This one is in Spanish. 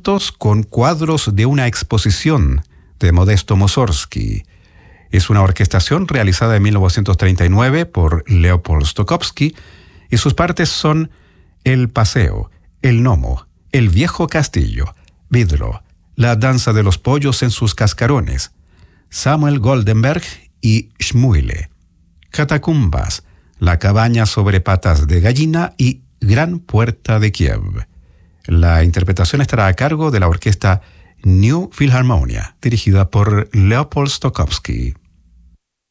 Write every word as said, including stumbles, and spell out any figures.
instrumentos con cuadros de una exposición de Modesto Mussorgsky. Es una orquestación realizada en mil novecientos treinta y nueve por Leopold Stokowski y sus partes son El Paseo, El Gnomo, El Viejo Castillo, Vidro, La Danza de los Pollos en sus Cascarones, Samuel Goldenberg y Shmuele, Catacumbas, La Cabaña sobre Patas de Gallina y Gran Puerta de Kiev. La interpretación estará a cargo de la orquesta New Philharmonia, dirigida por Leopold Stokowski.